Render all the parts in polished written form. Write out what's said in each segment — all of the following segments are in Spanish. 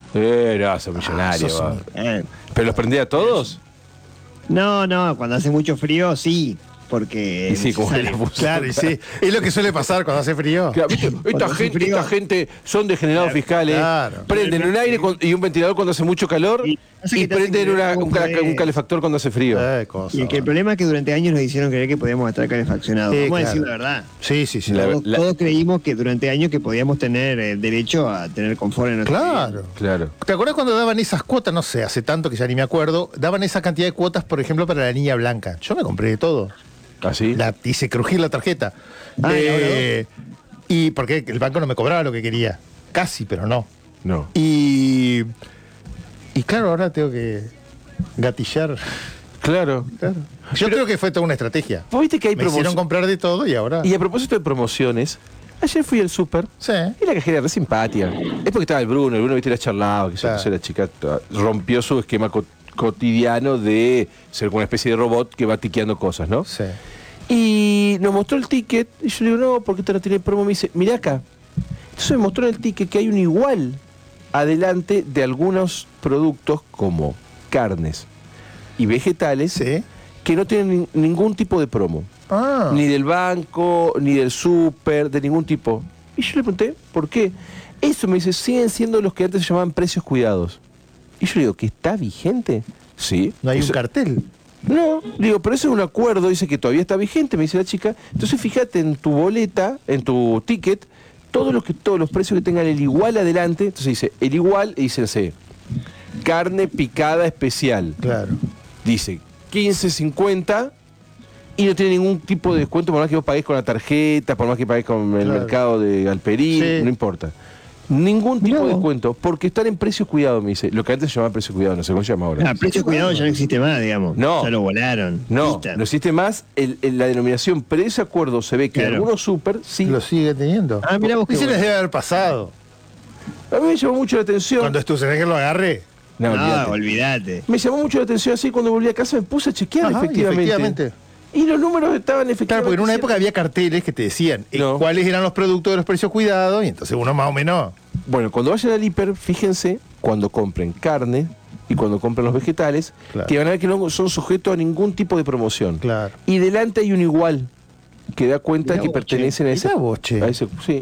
No, sos millonario. sos un- ¿Pero los prendía a todos? No, cuando hace mucho frío, sí. Porque Y sí, es como que necesario. la puso. Claro, y sí. Es lo que suele pasar cuando hace frío. Claro, ¿viste? Cuando hace frío. Esta gente son degenerados fiscales. Claro. Prenden un aire y un ventilador cuando hace mucho calor Y hace y que te hacen prenden creer cómo podés- un calefactor cuando hace frío. Cosa. Y que el problema es que durante años nos hicieron creer que podíamos estar calefaccionados. Sí, Vamos a claro. decir la verdad. Sí, sí, sí. Todos creímos que durante años que podíamos tener el derecho a tener confort en nuestra vida. Claro. Claro. ¿Te acuerdas cuando daban esas cuotas? No sé, hace tanto que ya ni me acuerdo. Daban esa cantidad de cuotas, por ejemplo, para la niña blanca. Yo me compré de todo. ¿Así? Hice crujir la tarjeta. Y porque el banco no me cobraba lo que quería. Casi, pero no. No. Y claro, ahora tengo que gatillar. Claro. Claro. Yo creo que fue toda una estrategia. Vos viste que hay Me hicieron promociones. comprar de todo y ahora. Y a propósito de promociones, ayer fui al súper Sí. y la cajera re simpática. Es porque estaba el Bruno, viste, la charlaba, que Claro. la chica rompió su esquema cotidiano de ser como una especie de robot que va tiqueando cosas, ¿no? Sí. Y nos mostró el ticket, y yo le digo, no, ¿por qué te lo tiene promo? Me dice, mirá acá. Entonces me mostró en el ticket que hay un igual adelante de algunos productos como carnes y vegetales Sí. que no tienen ningún tipo de promo. Ah. Ni del banco, ni del súper, de ningún tipo. Y yo le pregunté, ¿por qué? Eso me dice, siguen siendo los que antes se llamaban precios cuidados. Y yo le digo, ¿que está vigente? Sí. No hay un Eso- cartel. No, digo, pero eso es un acuerdo, dice que todavía está vigente, me dice la chica. Entonces fíjate en tu boleta, en tu ticket, todos los precios que tengan el igual adelante. Entonces dice, el igual, y dice, no sé, carne picada especial. Claro. Dice 15.50 y no tiene ningún tipo de descuento por más que vos pagues con la tarjeta, por más que pagues con el Claro. mercado de Galperín, Sí. no importa. Ningún tipo Mirá de vos. descuento, porque están en precios cuidados, me dice. Lo que antes se llamaba precio cuidado, no sé cómo se llama ahora. Precio cuidado ya no existe más, digamos. No. Ya lo volaron. No, Vista. no existe más la denominación, pero ese acuerdo se ve que Claro. algunos súper, sí. Lo sigue teniendo. Mirá vos qué Y se les bueno. debe haber pasado. A mí me llamó mucho la atención. Cuando que lo agarré. No, olvídate. Olvídate. Me llamó mucho la atención así cuando volví a casa, me puse a chequear Ajá, y efectivamente. Y los números estaban efectivamente. Claro, porque en una ciertos. época había carteles que te decían No. cuáles eran los productos de los precios cuidados, y entonces uno más o menos. Bueno, cuando vayan al hiper, fíjense cuando compren carne y cuando compren los vegetales, Claro. que van a ver que no son sujetos a ningún tipo de promoción. Claro. Y delante hay un igual que da cuenta Mirá que vos, pertenecen a ese. Mirá vos, che. a ese- sí.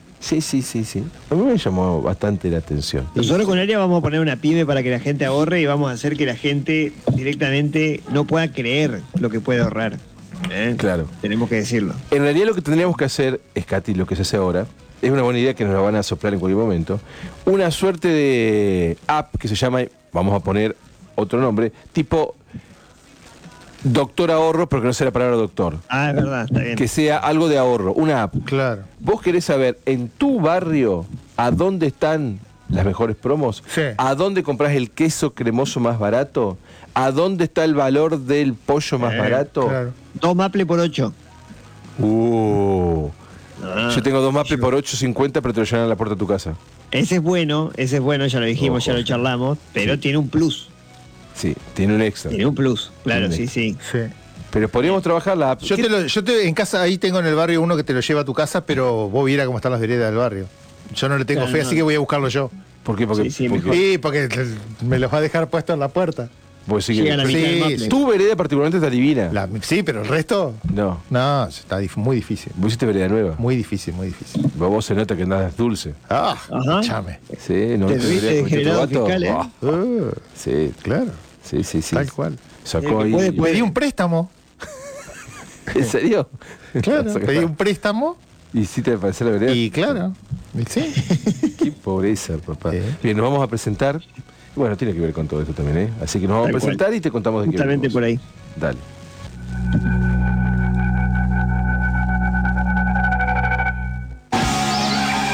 Sí. A mí me llamó bastante la atención. Nosotros con Aria vamos a poner una pyme para que la gente ahorre y vamos a hacer que la gente directamente no pueda creer lo que puede ahorrar. Claro. Tenemos que decirlo. En realidad lo que tendríamos que hacer, es Katy, lo que se hace ahora, es una buena idea que nos la van a soplar en cualquier momento, una suerte de app que se llama, vamos a poner otro nombre, tipo Doctor Ahorro, pero que no sea la palabra doctor. Es verdad, está bien. Que sea algo de ahorro, una app. Claro. Vos querés saber en tu barrio a dónde están las mejores promos, Sí. a dónde compras el queso cremoso más barato, a dónde está el valor del pollo más barato. Claro. 2 maple por 8. Yo tengo 2 maples por 8.50, pero te lo llevan a la puerta de tu casa. Ese es bueno, ya lo dijimos, ya lo charlamos, pero tiene un plus. Sí, tiene un extra. Tiene un plus, claro, Tiene sí. Sí. Pero podríamos trabajar la app. En casa ahí tengo en el barrio uno que te lo lleva a tu casa, pero vos viera cómo están las veredas del barrio. Yo no le tengo Claro, fe, no. así que voy a buscarlo yo. ¿Por qué? Porque, Sí, porque mejor. Sí, porque me los va a dejar puestos en la puerta. vos sí que- Llega a la mitad del Sí, maple. Tu vereda particularmente está divina. Sí, pero el resto. No, No, está muy difícil. vos hiciste vereda nueva. Muy difícil, muy difícil. Vos se nota que andás dulce. Ah, Ajá. chame. Sí, no Te viste viste vereda con generado Tito Gato? fiscal, ¿eh? Ah, sí, Claro, sí. tal cual. Sacó que ahí. puede- Pedí un préstamo. ¿En serio? Claro, pedí un préstamo ¿Y si te parece la vereda? y claro. y sí. Qué pobreza, papá. Sí. Bien, nos vamos a presentar. Bueno, tiene que ver con todo esto también, ¿eh? Así que nos vamos a Tal cual. presentar y te contamos de qué Justamente venimos. por ahí. Dale.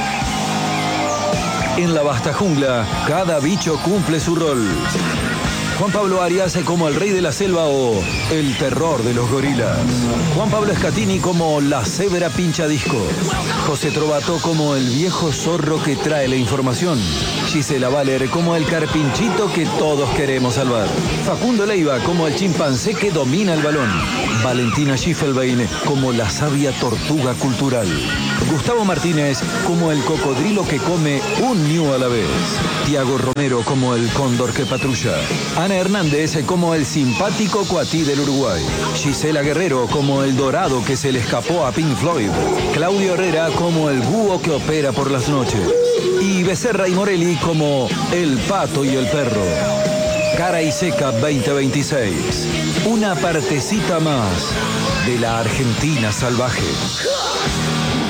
En la vasta jungla, cada bicho cumple su rol. Juan Pablo Arias como el rey de la selva o el terror de los gorilas. Juan Pablo Scatini como la cebra pinchadisco. José Trovato como el viejo zorro que trae la información. Gisela Valer como el carpinchito que todos queremos salvar. Facundo Leiva como el chimpancé que domina el balón. Valentina Schiffelbein como la sabia tortuga cultural. Gustavo Martínez como el cocodrilo que come un ñu a la vez. Tiago Romero como el cóndor que patrulla. Ana Hernández como el simpático cuatí del Uruguay. Gisela Guerrero como el dorado que se le escapó a Pink Floyd. Claudio Herrera como el búho que opera por las noches. Y Becerra y Morelli como el pato y el perro. Cara y Seca 2026. Una partecita más de la Argentina salvaje.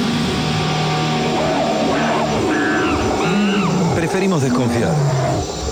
Preferimos desconfiar.